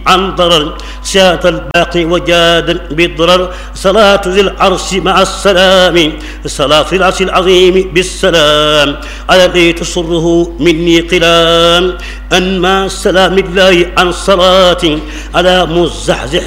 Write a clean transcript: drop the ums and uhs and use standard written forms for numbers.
عن ضرر سات الباقي وجادا بالضرر صلاة ذي العرش مع السلام صلاة ذي العرش العظيم بالسلام على الذي تسره مني قلام أنما سلام الله عن صلاة على مزحزح